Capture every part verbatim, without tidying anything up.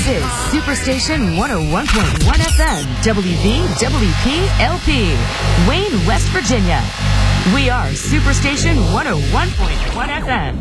is Superstation one oh one point one F M, W V W P L P, Wayne, West Virginia. We are Superstation one oh one point one F M.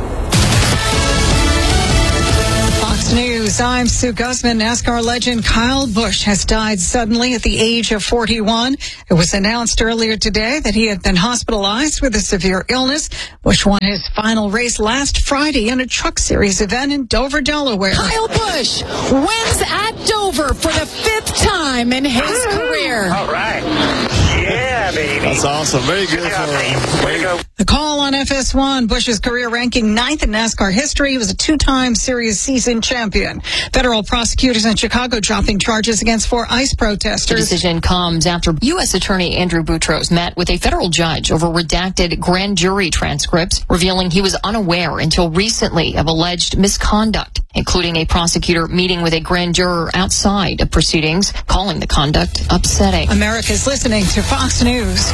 Fox News, I'm Sue Guzman. NASCAR legend Kyle Busch has died suddenly at the age of forty-one. It was announced earlier today that he had been hospitalized with a severe illness. Busch won his final race last Friday in a Truck Series event in Dover, Delaware. Kyle Busch wins at Dover for the fifth time in his career. All right. Yeah, baby. That's awesome. Very good for him. Way to go. The call on F S one, Busch's career ranking ninth in NASCAR history. He was a two-time series season champion. Federal prosecutors in Chicago dropping charges against four ICE protesters. The decision comes after U S Attorney Andrew Boutros met with a federal judge over redacted grand jury transcripts, revealing he was unaware until recently of alleged misconduct, including a prosecutor meeting with a grand juror outside of proceedings, calling the conduct upsetting. America's listening to Fox News.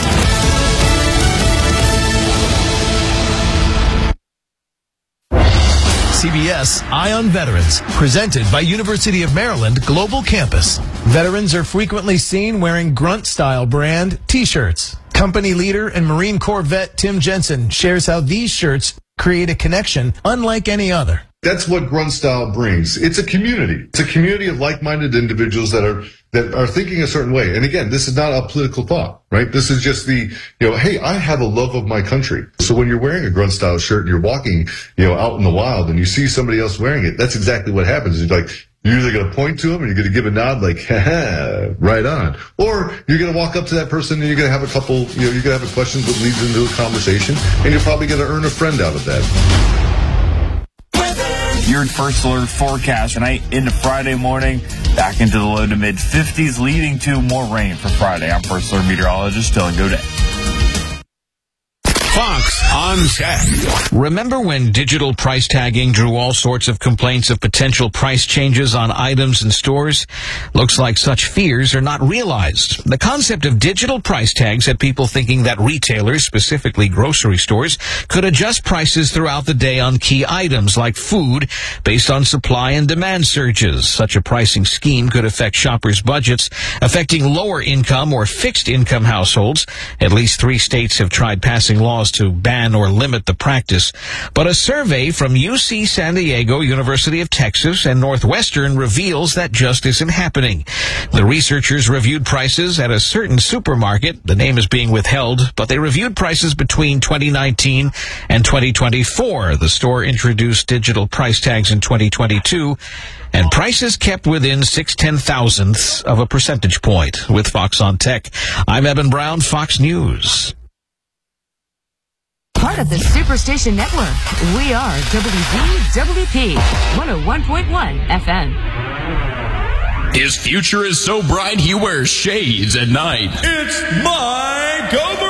C B S Eye on Veterans, presented by University of Maryland Global Campus. Veterans are frequently seen wearing Grunt-style brand T-shirts. Company leader and Marine Corps vet Tim Jensen shares how these shirts create a connection unlike any other. That's what Grunt Style brings. It's a community. It's a community of like-minded individuals that are that are thinking a certain way. And again, this is not a political thought, right? This is just the, you know, hey, I have a love of my country. So when you're wearing a Grunt Style shirt and you're walking, you know, out in the wild and you see somebody else wearing it, that's exactly what happens. You're like, you're either going to point to them and you're going to give a nod like, ha, right on. Or you're going to walk up to that person and you're going to have a couple, you know, you're going to have a question that leads into a conversation, and you're probably going to earn a friend out of that. Your first alert forecast tonight into Friday morning, back into the low to mid fifties, leading to more rain for Friday. I'm first alert meteorologist Dylan Godet. Fox on Tech. Remember when digital price tagging drew all sorts of complaints of potential price changes on items in stores? Looks like such fears are not realized. The concept of digital price tags had people thinking that retailers, specifically grocery stores, could adjust prices throughout the day on key items like food based on supply and demand surges. Such a pricing scheme could affect shoppers' budgets, affecting lower income or fixed income households. At least three states have tried passing laws to ban or limit the practice. But a survey from U C San Diego, University of Texas, and Northwestern reveals that just isn't happening. The researchers reviewed prices at a certain supermarket. The name is being withheld, but they reviewed prices between twenty nineteen and twenty twenty-four. The store introduced digital price tags in twenty twenty-two, and prices kept within six ten thousandths of a percentage point. With Fox on Tech, I'm Eben Brown, Fox News. Part of the Superstation Network. We are W V W P one oh one point one F M. His future is so bright he wears shades at night. It's Mike Oba!